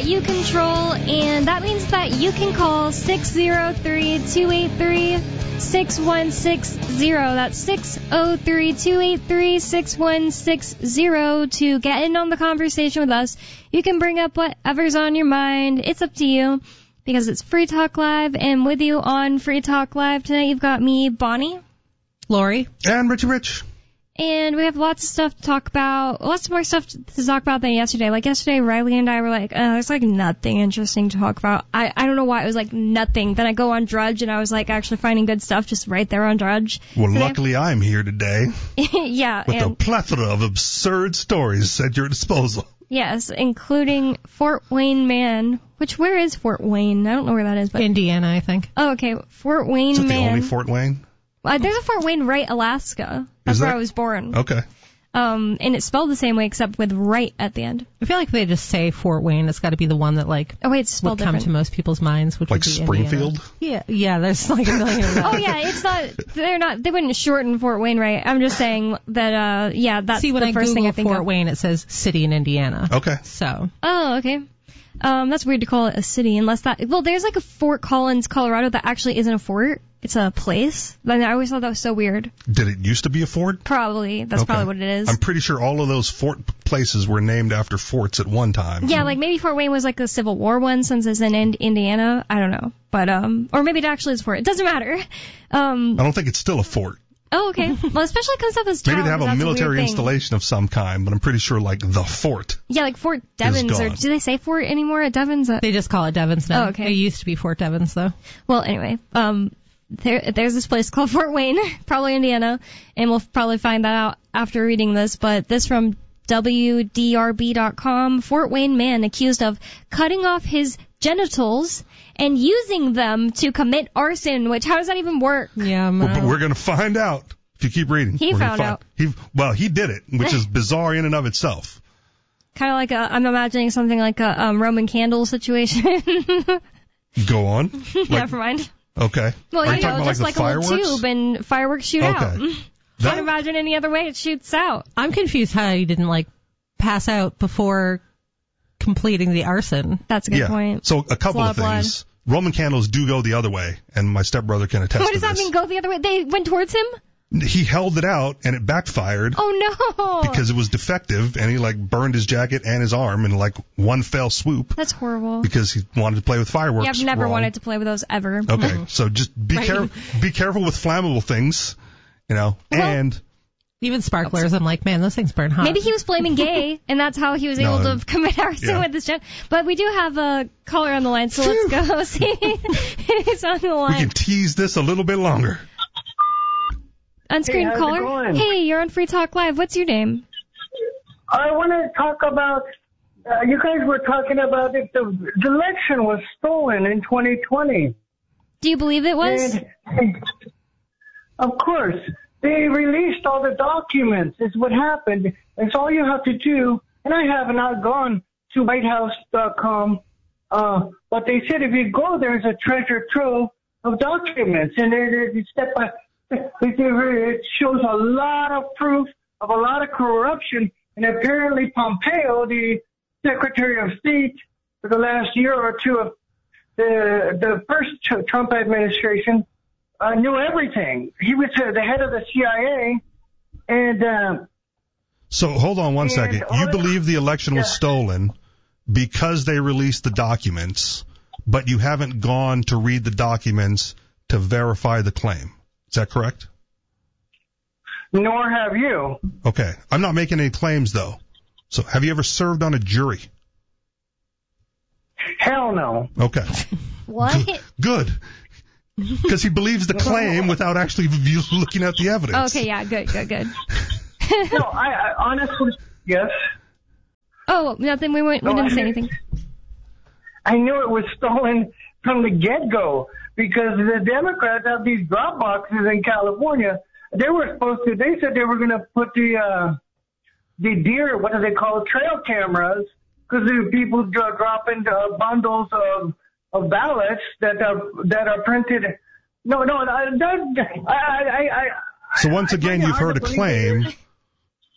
you control, and that means that you can call 603-283-6160. That's 603-283-6160 to get in on the conversation with us. You can bring up whatever's on your mind. It's up to you, because it's Free Talk Live, and with you on Free Talk Live tonight, you've got me, Bonnie, Lori, and Richie Rich. And we have lots of stuff to talk about, lots more stuff to talk about than yesterday. Like yesterday, Riley and I were like, there's like nothing interesting to talk about. I don't know why it was like nothing. Then I go on Drudge and I was like actually finding good stuff just right there on Drudge. Well, luckily I'm here today. Yeah. With a plethora of absurd stories at your disposal. Yes, including Fort Wayne Man. Where is Fort Wayne? I don't know where that is. But Indiana, I think. Oh, okay. Fort Wayne Man. Is it the only Fort Wayne? There's a Fort Wayne Wright, Alaska. That's where I was born. Okay. And it's spelled the same way except with Wright at the end. I feel like if they just say Fort Wayne, it's got to be the one that it's spelled would come different to most people's minds, which like would be Springfield. Indiana. Yeah. There's like a million of those. Oh yeah, it's not. They wouldn't shorten Fort Wayne Wright. I'm just saying that. That's See, when the first thing I think Fort of. Wayne, it says city in Indiana. Okay. So. Oh, okay. That's weird to call it a city, unless that. Well, there's like a Fort Collins, Colorado, that actually isn't a fort. It's a place. But I always thought that was so weird. Did it used to be a fort? Probably. That's probably what it is. I'm pretty sure all of those fort places were named after forts at one time. Yeah, like maybe Fort Wayne was like a Civil War one since it's in Indiana. I don't know. But, or maybe it actually is a fort. It doesn't matter. I don't think it's still a fort. Oh, okay. Well, especially because of this town. Maybe they have a military installation of some kind, but I'm pretty sure like the fort. Yeah, like Fort Devens, or do they say fort anymore at Devens? They just call it Devens now. Oh, okay. It used to be Fort Devens, though. Well, anyway, there's this place called Fort Wayne, probably Indiana, and we'll probably find that out after reading this, but this from WDRB.com. Fort Wayne man accused of cutting off his genitals and using them to commit arson, how does that even work? Yeah, but we're going to find out if you keep reading. He found out. He did it, which is bizarre in and of itself. Kind of like I'm imagining something like a Roman candle situation. Go on. Never mind. Okay. Well, Are you talking just about, like a little tube and fireworks shoot out. Can't imagine any other way it shoots out. I'm confused how he didn't pass out before completing the arson. That's a good point. So a couple of things. Roman candles do go the other way, and my stepbrother can attest to this. What does that mean, go the other way? They went towards him? He held it out, and it backfired. Oh, no. Because it was defective, and he, burned his jacket and his arm in, one fell swoop. That's horrible. Because he wanted to play with fireworks. Yeah, I've never wanted to play with those ever. Okay, so just be careful with flammable things, and... Even sparklers, I'm like, man, those things burn hot. Maybe he was flaming gay, and that's how he was able to commit arson with this jet. But we do have a caller on the line, so let's go see who's on the line. We can tease this a little bit longer. Unscreened caller. Hey, you're on Free Talk Live. What's your name? I want to talk about, you guys were talking about if the election was stolen in 2020. Do you believe it was? And, of course. They released all the documents. It's what happened. It's all you have to do. And I have not gone to WhiteHouse.com. But they said if you go, there's a treasure trove of documents. And it shows a lot of proof of a lot of corruption. And apparently Pompeo, the Secretary of State for the last year or two of the first Trump administration, knew everything. He was the head of the CIA, and... So, hold on one second. You believe the election was stolen because they released the documents, but you haven't gone to read the documents to verify the claim. Is that correct? Nor have you. Okay. I'm not making any claims, though. So, have you ever served on a jury? Hell no. Okay. What? Good. Because he believes the claim without actually looking at the evidence. Okay, yeah, good. No, I honestly, yes. Oh, nothing, we didn't say anything. I knew it was stolen from the get-go because the Democrats have these drop boxes in California. They said they were going to put the deer, what do they call it, trail cameras, because the people drop into bundles of ballots that are printed. So once again, you've heard a claim.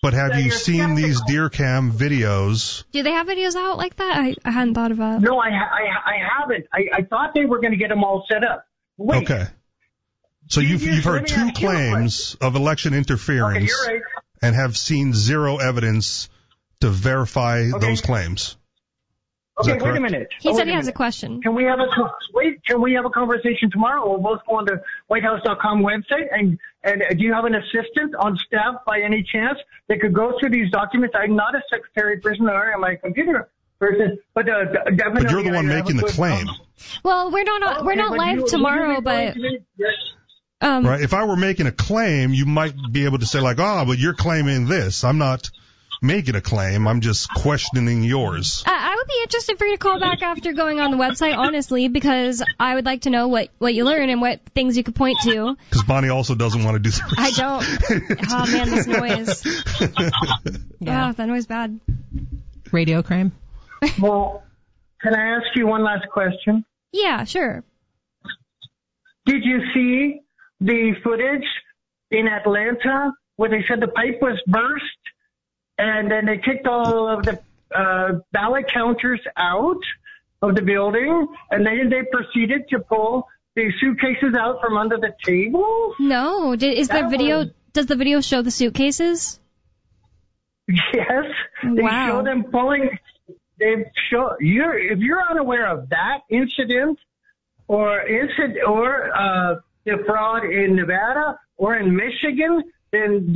But have you seen these deer cam videos? Do they have videos out like that? I hadn't thought about it. No, I haven't. I thought they were going to get them all set up. Wait. Okay. So you've heard two claims of election interference and have seen zero evidence to verify those claims. Okay, wait a minute. He said he has a question. Can we have a conversation tomorrow? We'll both go on the WhiteHouse.com website. And do you have an assistant on staff by any chance that could go through these documents? I'm not a secretary person or am I a computer person, but definitely. But you're the one making the claim. Well, we're not live tomorrow, but. Right. If I were making a claim, you might be able to say like, but you're claiming this. I'm not making a claim. I'm just questioning yours. I would be interested for you to call back after going on the website, honestly, because I would like to know what you learn and what things you could point to. Because Bonnie also doesn't want to do the research. I don't. Oh, man, this noise. Yeah. Oh, that noise bad. Radio crime. Well, can I ask you one last question? Yeah, sure. Did you see the footage in Atlanta where they said the pipe was burst? And then they kicked all of the ballot counters out of the building, and then they proceeded to pull the suitcases out from under the table. No, does the video show the suitcases? Yes, they Wow. show them pulling. If you're unaware of that incident or the fraud in Nevada or in Michigan, then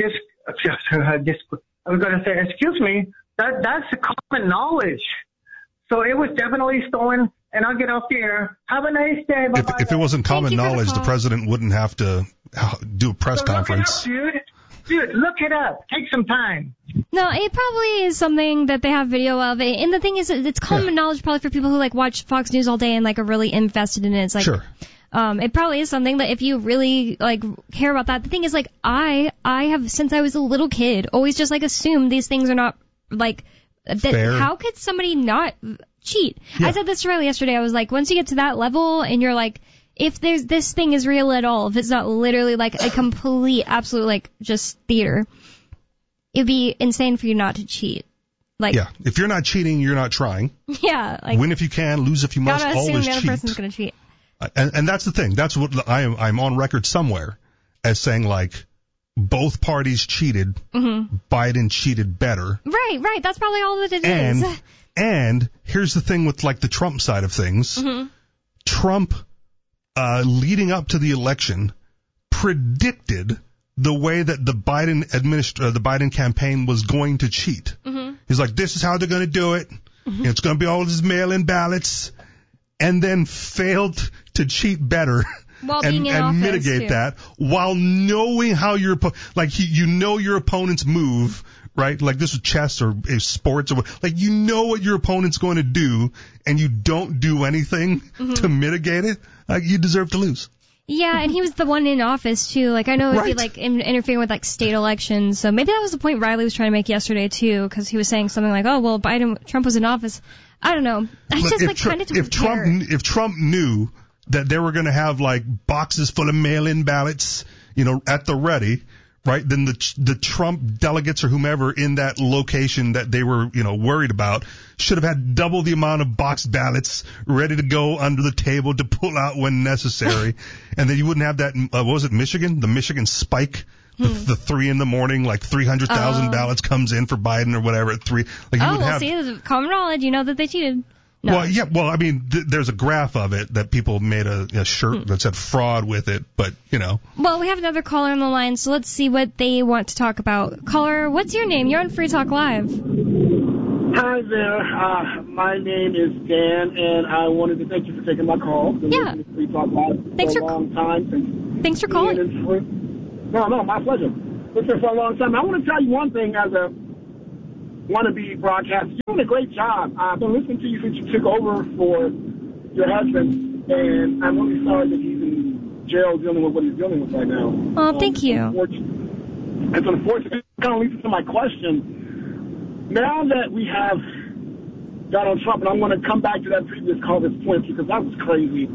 I was going to say, excuse me, that's common knowledge. So it was definitely stolen, and I'll get off the air. Have a nice day. Bye-bye. If it wasn't common knowledge, the president wouldn't have to do a press conference. Look it up, dude, look it up. Take some time. No, it probably is something that they have video of. And the thing is, it's common knowledge probably for people who like watch Fox News all day and like are really invested in it. It's like, sure. It probably is something that if you really like care about that. The thing is, like, I have since I was a little kid always just like assumed these things are not like that. Fair. How could somebody not cheat? Yeah. I said this to Riley yesterday. I was like, once you get to that level and you're like, if this thing is real at all, if it's not literally like a complete, absolute like just theater, it'd be insane for you not to cheat. Like, yeah, if you're not cheating, you're not trying. Yeah, like win if you can, lose if you must. Gotta assume always the other cheat. person's gonna cheat. And that's the thing. That's what I'm on record somewhere as saying, like, both parties cheated. Mm-hmm. Biden cheated better. Right. That's probably all that it is. And here's the thing with, like, the Trump side of things. Mm-hmm. Trump, leading up to the election, predicted the way that the Biden campaign was going to cheat. Mm-hmm. He's like, this is how they're going to do it. Mm-hmm. It's going to be all these mail-in ballots. And then failed to cheat better and mitigate that while knowing how your your opponent's move, right? Like this is chess or sports or like you know what your opponent's going to do and you don't do anything to mitigate it. Like you deserve to lose. Yeah, and he was the one in office too. Like I know it'd be like interfering with like state elections. So maybe that was the point Riley was trying to make yesterday too, because he was saying something like, "Oh, well, Trump was in office." I don't know. I just like kind of if Trump knew that they were going to have like boxes full of mail-in ballots, at the ready, right? Then the Trump delegates or whomever in that location that they were, worried about should have had double the amount of boxed ballots ready to go under the table to pull out when necessary. And then you wouldn't have that, what was it, Michigan? The Michigan spike. The 3 a.m, like 300,000 ballots comes in for Biden or whatever at 3. Like you would have. See, this is common knowledge. You know that they cheated. No. Well, yeah. Well, I mean, there's a graph of it that people made a shirt that said fraud with it, but Well, we have another caller on the line, so let's see what they want to talk about. Caller, what's your name? You're on Free Talk Live. Hi there. My name is Dan, and I wanted to thank you for taking my call. Yeah. Free Talk Live for a long time. Thanks for calling. No, my pleasure. Listen, for a long time. I want to tell you one thing as a wannabe broadcaster. You're doing a great job. I've been listening to you since you took over for your husband, and I'm really sorry that he's in jail dealing with what he's dealing with right now. Oh, thank you. It's unfortunate. It kind of leads to my question. Now that we have Donald Trump, and I'm going to come back to that previous call this point because that was crazy.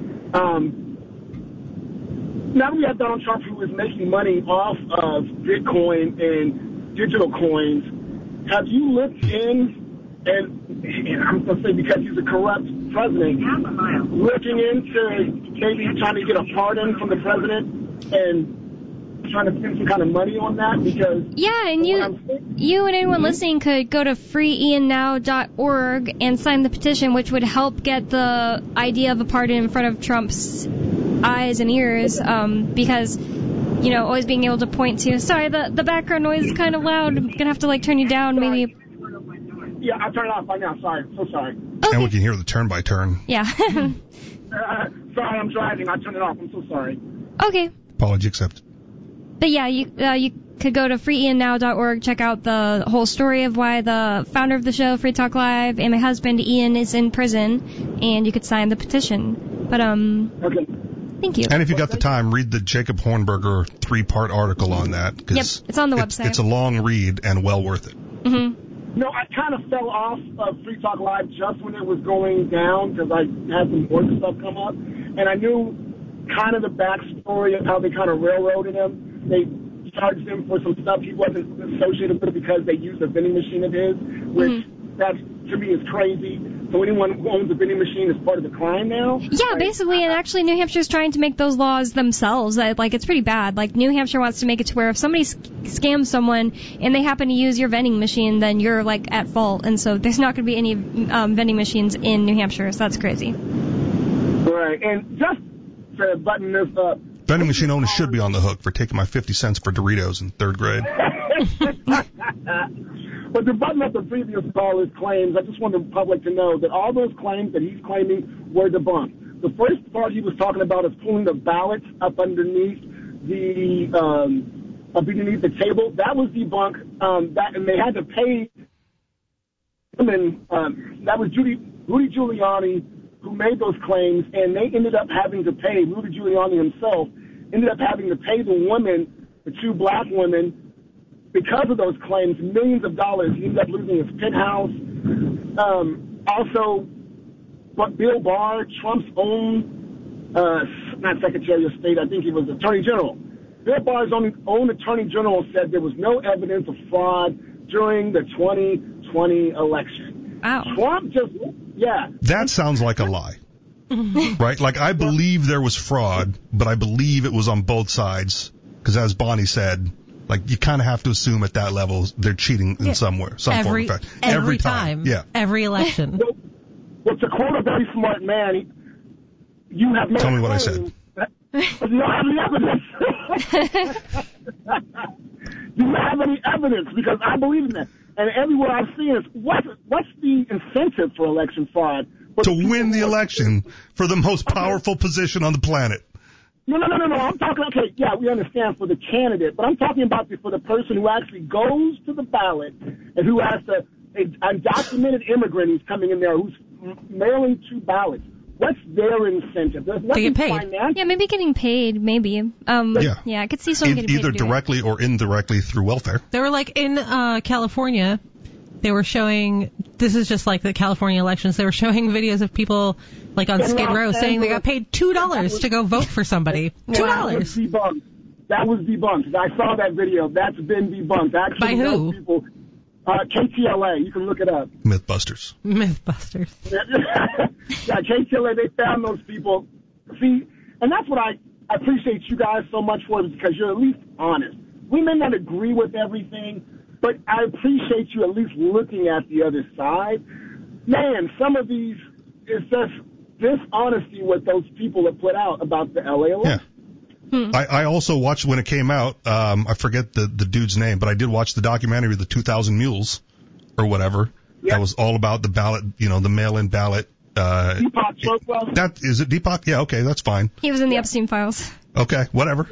Now that we have Donald Trump who is making money off of Bitcoin and digital coins. Have you looked in, and I'm going to say because he's a corrupt president, looking into maybe trying to get a pardon from the president and trying to spend some kind of money on that? Because yeah, and you and anyone listening could go to freeiannow.org and sign the petition, which would help get the idea of a pardon in front of Trump's eyes and ears, because, you know, always being able to point to, sorry, the background noise is kind of loud, I'm gonna have to turn you down, maybe. Yeah, I'll turn it off right now, sorry, so sorry. Okay. And we can hear the turn by turn. Yeah. Sorry, I'm driving, I'll turn it off, I'm so sorry. Okay. Apology accepted. But yeah, you could go to freeiannow.org, check out the whole story of why the founder of the show, Free Talk Live, and my husband Ian is in prison, and you could sign the petition. But Okay. Thank you. And if you got the time, read the Jacob Hornberger 3-part article on that. Yep, it's on the website. It's a long read and well worth it. Mm-hmm. No, I kind of fell off of Free Talk Live just when it was going down because I had some work stuff come up, and I knew kind of the backstory of how they kind of railroaded him. They charged him for some stuff he wasn't associated with because they used a vending machine of his, which that to me is crazy. So anyone who owns a vending machine is part of the crime now? Yeah, basically, and actually New Hampshire's trying to make those laws themselves. It's pretty bad. New Hampshire wants to make it to where if somebody scams someone and they happen to use your vending machine, then you're, at fault. And so there's not going to be any vending machines in New Hampshire, so that's crazy. Right, and just to button this up, Vending machine owners should be on the hook for taking my 50 cents for Doritos in 3rd grade. But to button up the previous caller's claims, I just want the public to know that all those claims that he's claiming were debunked. The first part he was talking about is pulling the ballots up underneath the table. That was debunked. And they had to pay women. That was Rudy Giuliani who made those claims, and they ended up having to pay, Rudy Giuliani himself, ended up having to pay the women, the 2 black women, because of those claims, millions of dollars. He ended up losing his penthouse. Also, but Bill Barr, Trump's own, not Secretary of State, I think he was Attorney General. Bill Barr's own Attorney General said there was no evidence of fraud during the 2020 election. Wow. Trump just... Yeah. That sounds like a lie. Right? I believe there was fraud, but I believe it was on both sides. Because as Bonnie said, you kind of have to assume at that level they're cheating in somewhere, some form of fact. Every time. Yeah. Every election. Well, to quote a very smart man, you have no Tell me what I said. You don't have any evidence. You don't have any evidence because I believe in that. And everywhere I've seen is what's the incentive for election fraud? To win the election for the most powerful position on the planet. No. I'm talking, okay, yeah, we understand for the candidate, but I'm talking about for the person who actually goes to the ballot and who has an undocumented immigrant who's coming in there who's mailing 2 ballots. What's their incentive? There's nothing financial. Yeah, maybe getting paid, maybe. Yeah, I could see someone getting paid. Either directly or indirectly through welfare. They were in California, they were showing, this is just like the California elections, they were showing videos of people on Skid Row saying they got paid $2 to go vote for somebody. $2. That was debunked. I saw that video. That's been debunked. Actually, by who? People, KTLA. You can look it up. Mythbusters. Yeah, KTLA, they found those people. See, and that's what I appreciate you guys so much for, because you're at least honest. We may not agree with everything, but I appreciate you at least looking at the other side. Man, some of these, it's just dishonesty what those people have put out about the LA election. Yeah. I also watched when it came out, I forget the dude's name, but I did watch the documentary, The 2,000 Mules, or whatever. Yep. That was all about the ballot, the mail-in ballot. Deepak Chopra. Is it Deepak? Yeah, okay, that's fine. He was in the Epstein files. Okay, whatever.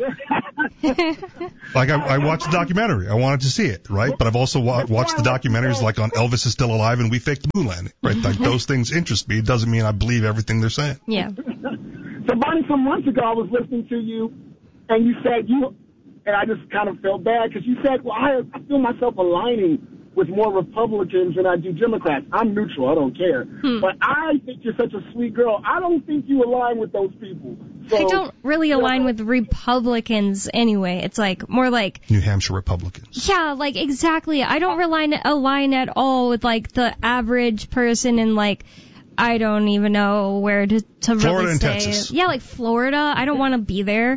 I watched the documentary. I wanted to see it, right? But I've also watched the documentaries on Elvis is Still Alive and We Faked the Moon Landing, right? Those things interest me. It doesn't mean I believe everything they're saying. Yeah. So, Bonnie, some months ago I was listening to you, and you said and I just kind of felt bad because you said, well, I feel myself aligning with more Republicans than I do Democrats. I'm neutral. I don't care. But I think you're such a sweet girl. I don't think you align with those people. I don't really align with Republicans anyway. It's like more like New Hampshire Republicans. Yeah, like exactly. I don't align at all with like the average person in like I don't even know where to Florida really and stay. Texas. Yeah, like Florida. I don't want to be there.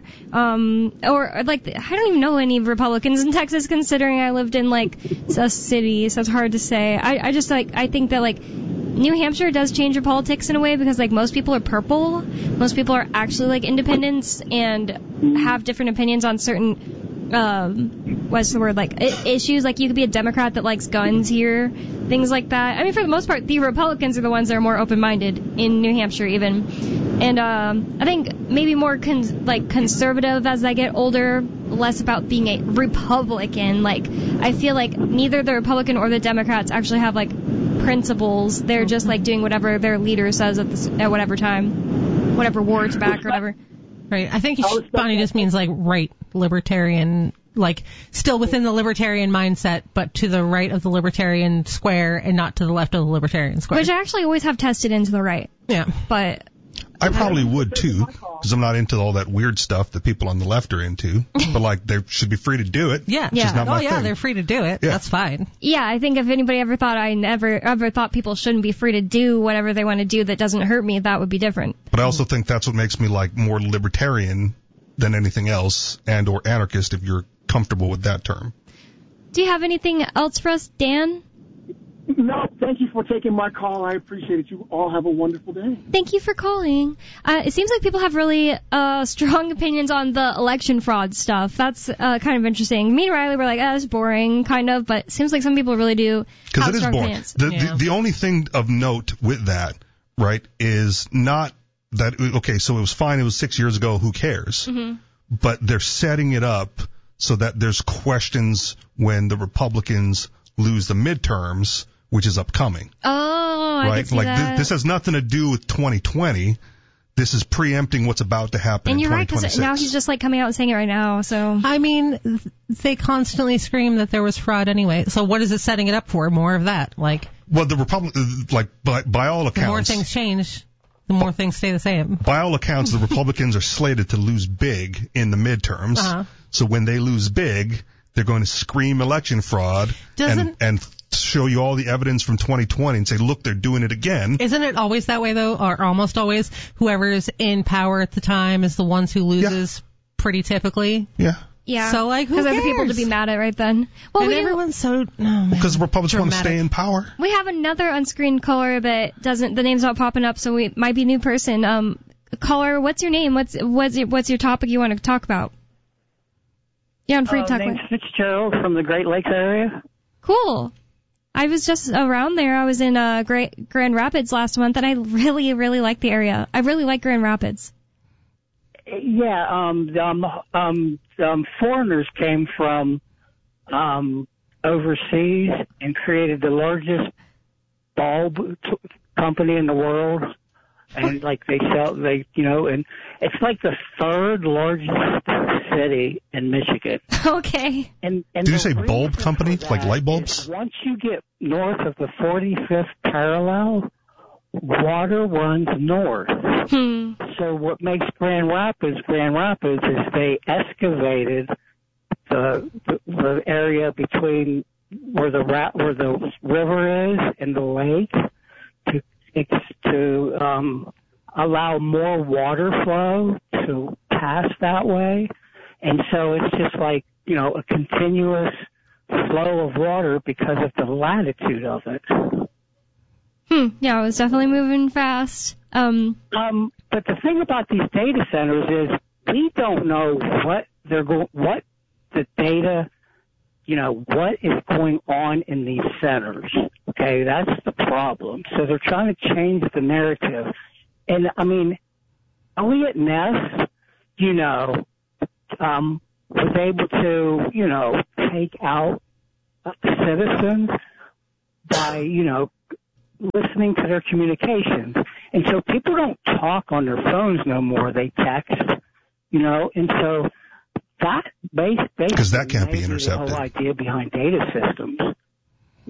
Or like I don't even know any Republicans in Texas, considering I lived in like a city, so it's hard to say. I just like I think that like New Hampshire does change your politics in a way because like most people are purple. Most people are actually like independents and have different opinions on certain what's the word, like issues. Like you could be a Democrat that likes guns here, things like that. I mean, for the most part, the Republicans are the ones that are more open-minded in New Hampshire even. And I think maybe more conservative as I get older, less about being a Republican. Like I feel like neither the Republican or the Democrats actually have like principles. They're just like doing whatever their leader says at whatever time, whatever war's back or whatever. Right. I think Bonnie just means like right libertarian, like still within the libertarian mindset, but to the right of the libertarian square and not to the left of the libertarian square. Which I actually always have tested into the right. Yeah. But I probably would too, because I'm not into all that weird stuff that people on the left are into. But like, they should be free to do it. Yeah. It's just not my thing. They're free to do it. Yeah. That's fine. yeah, I think if anybody ever thought I ever thought people shouldn't be free to do whatever they want to do that doesn't hurt me, that would be different. But I also think that's what makes me like more libertarian than anything else, and or anarchist if you're comfortable with that term. Do you have anything else for us, Dan? No, thank you for taking my call. I appreciate it. You all have a wonderful day. Thank you for calling. It seems like people have really strong opinions on the election fraud stuff. That's kind of interesting. Me and Riley were like, that's boring, kind of, but it seems like some people really do. Because it is boring. Opinions. The only thing of note with that, right, is not that, okay, so it was fine, it was 6 years ago, who cares? Mm-hmm. But they're setting it up so that there's questions when the Republicans lose the midterms, which is upcoming. Oh, I right? can see Like that. This has nothing to do with 2020. This is preempting what's about to happen in 2026. And you're right, because now he's just like coming out and saying it right now, so. I mean, they constantly scream that there was fraud anyway. So what is it setting it up for? More of that. Like, well, the like, by all accounts. The more things change, the more things stay the same. By all accounts, the Republicans are slated to lose big in the midterms. Uh-huh. So when they lose big, they're going to scream election fraud and show you all the evidence from 2020 and say, look, they're doing it again. Isn't it always that way, though, or almost always? Whoever's in power at the time is the ones who loses pretty typically? Yeah. Yeah. So, like, who cares? Because other people to be mad at right then. Well, and everyone's so... because the Republicans want to stay in power. We have another unscreened caller that doesn't... The name's not popping up, so we might be a new person. Caller, what's your name? What's your topic you want to talk about? You're on Free Talk. My name's Fitzgerald from the Great Lakes area. Cool. I was just around there. I was in Grand Rapids last month, and I really, really like the area. I really like Grand Rapids. Yeah, foreigners came from overseas and created the largest bulb company in the world. And like and it's like the third largest city in Michigan. Okay. And did you say bulb company, like light bulbs? Once you get north of the 45th parallel, water runs north. So what makes Grand Rapids is they excavated the area between where the river is and the lake to allow more water flow to pass that way. And so it's just like, a continuous flow of water because of the latitude of it. Yeah, it was definitely moving fast. But the thing about these data centers is we don't know what the data, what is going on in these centers. Okay, that's the problem. So they're trying to change the narrative. And I mean, Elliot Ness, was able to, take out citizens by, listening to their communications. And so people don't talk on their phones no more. They text, and so that basically because that can't be intercepted. The whole idea behind data systems.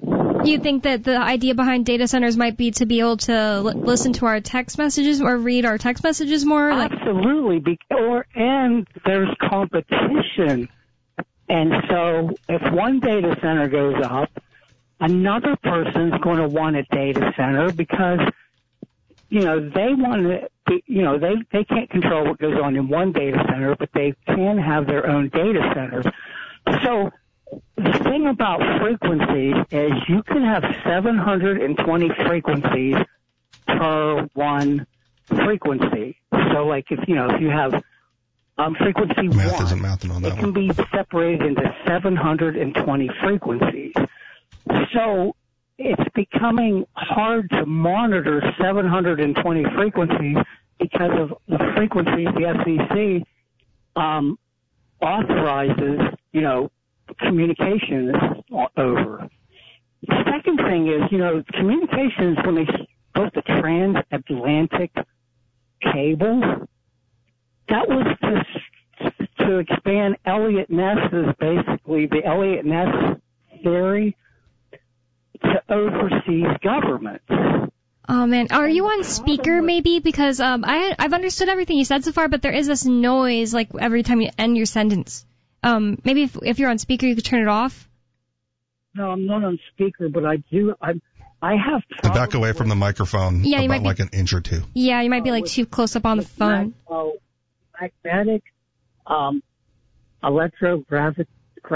You think that the idea behind data centers might be to be able to listen to our text messages or read our text messages more? Absolutely. And there's competition. And so if one data center goes up, another person's going to want a data center because, they want to, they can't control what goes on in one data center, but they can have their own data centers. So the thing about frequencies is you can have 720 frequencies per one frequency. So like if you have frequency Math 1, isn't mathing on that it can be separated into 720 frequencies. So it's becoming hard to monitor 720 frequencies because of the frequencies the FCC authorizes, communications over. The second thing is, communications, when they built the transatlantic cable, that was to expand Elliot Ness's, basically the Elliot Ness theory, to overseas governments. Oh man, are you on speaker maybe? Because I've understood everything you said so far, but there is this noise like every time you end your sentence. Maybe if you're on speaker, you could turn it off. No, I'm not on speaker, but I have. Back away from the microphone. Yeah, about like an inch or two. Yeah, you might be like too close up on the phone. Magnetic, electrogravitic,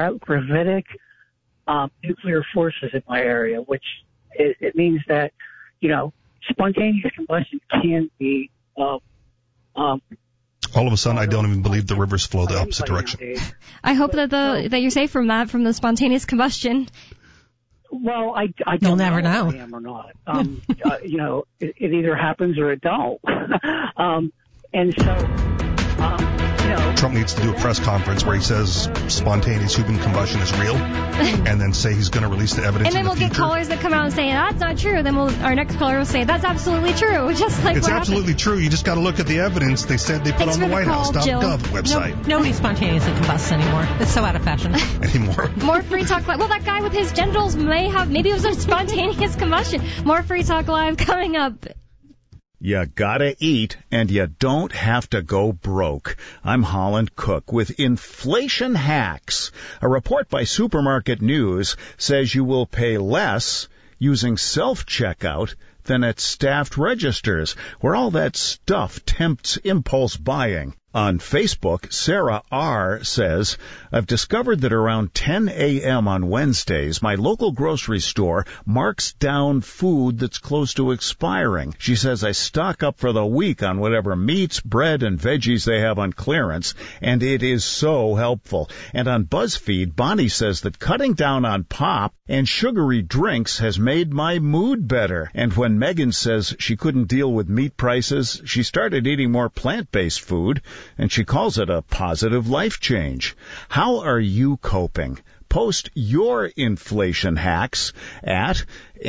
nuclear forces in my area, which it means that, spontaneous combustion can be, all of a sudden, I don't even believe the rivers flow the opposite direction. I hope that you're safe from the spontaneous combustion. Well, I don't You'll never know. If I am or not. It either happens or it don't. And so, Trump needs to do a press conference where he says spontaneous human combustion is real, and then say he's going to release the evidence. And then we'll get callers that come out and say that's not true. Then our next caller will say that's absolutely true. Just like it's absolutely true. You just got to look at the evidence they said they put on the WhiteHouse.gov website. Nobody spontaneously combusts anymore. It's so out of fashion anymore. More Free Talk Live. Well, that guy with his genitals maybe it was a spontaneous combustion. More Free Talk Live coming up. You gotta eat, and you don't have to go broke. I'm Holland Cook with Inflation Hacks. A report by Supermarket News says you will pay less using self-checkout than at staffed registers, where all that stuff tempts impulse buying. On Facebook, Sarah R. says, I've discovered that around 10 a.m. on Wednesdays, my local grocery store marks down food that's close to expiring. She says I stock up for the week on whatever meats, bread, and veggies they have on clearance, and it is so helpful. And on BuzzFeed, Bonnie says that cutting down on pop and sugary drinks has made my mood better. And when Megan says she couldn't deal with meat prices, she started eating more plant-based food, and she calls it a positive life change. How are you coping? Post your inflation hacks at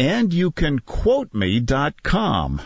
andyoucanquoteme.com.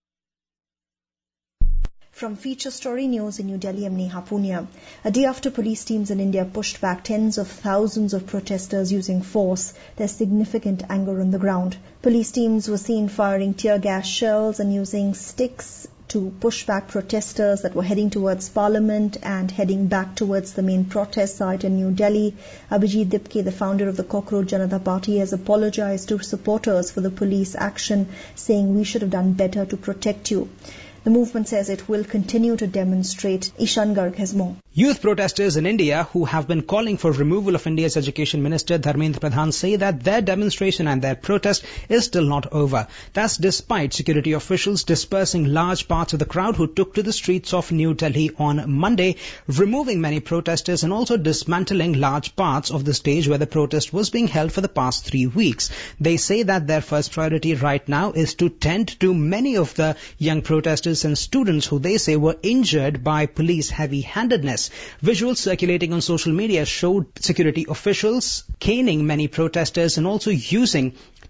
From Feature Story News in New Delhi, I'm Neha Punia. A day after police teams in India pushed back tens of thousands of protesters using force, there's significant anger on the ground. Police teams were seen firing tear gas shells and using sticks to push back protesters that were heading towards Parliament and heading back towards the main protest site in New Delhi. Abhijit Dipke, the founder of the Cockroach Janata Party, has apologized to supporters for the police action, saying we should have done better to protect you. The movement says it will continue to demonstrate. Ishan Garg has more. Youth protesters in India who have been calling for removal of India's Education Minister Dharmendra Pradhan say that their demonstration and their protest is still not over. That's despite security officials dispersing large parts of the crowd who took to the streets of New Delhi on Monday, removing many protesters and also dismantling large parts of the stage where the protest was being held for the past 3 weeks. They say that their first priority right now is to tend to many of the young protesters and students who they say were injured by police heavy-handedness. Visuals circulating on social media showed security officials caning many protesters and also using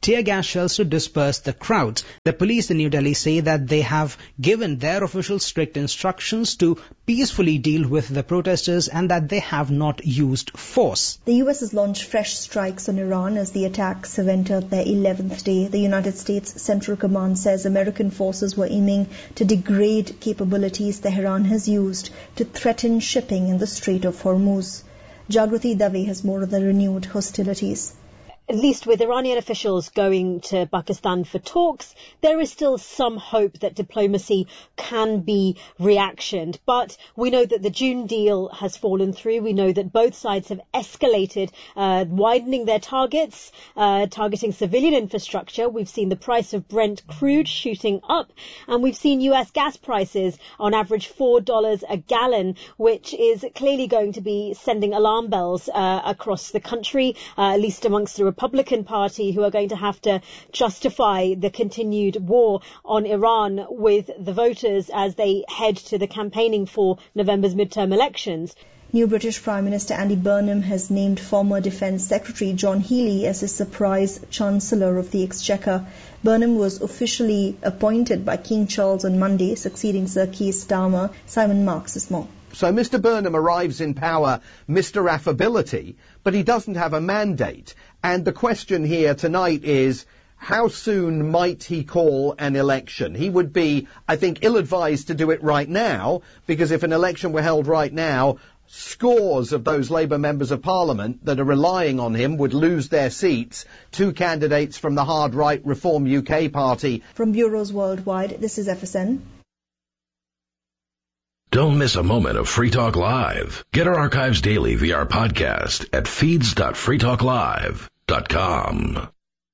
tear gas shells to disperse the crowds. The police in New Delhi say that they have given their officials strict instructions to peacefully deal with the protesters and that they have not used force. The US has launched fresh strikes on Iran as the attacks have entered their 11th day. The United States Central Command says American forces were aiming to degrade capabilities Tehran has used to threaten shipping in the Strait of Hormuz. Jagrati Dave has more of the renewed hostilities. At least with Iranian officials going to Pakistan for talks, there is still some hope that diplomacy can be reactioned. But we know that the June deal has fallen through. We know that both sides have escalated, widening their targets, targeting civilian infrastructure. We've seen the price of Brent crude shooting up, and we've seen US gas prices on average $4 a gallon, which is clearly going to be sending alarm bells across the country, at least amongst the Republican Party, who are going to have to justify the continued war on Iran with the voters as they head to the campaigning for November's midterm elections. New British Prime Minister Andy Burnham has named former Defence Secretary John Healey as his surprise Chancellor of the Exchequer. Burnham was officially appointed by King Charles on Monday, succeeding Sir Keir Starmer. Simon Marks is more. So Mr. Burnham arrives in power, Mr. Affability, but he doesn't have a mandate. And the question here tonight is, how soon might he call an election? He would be, I think, ill-advised to do it right now, because if an election were held right now, scores of those Labour members of Parliament that are relying on him would lose their seats. Two candidates from the hard-right Reform UK party. From bureaus worldwide, this is FSN. Don't miss a moment of Free Talk Live. Get our archives daily via our podcast at feeds.freetalklive.com.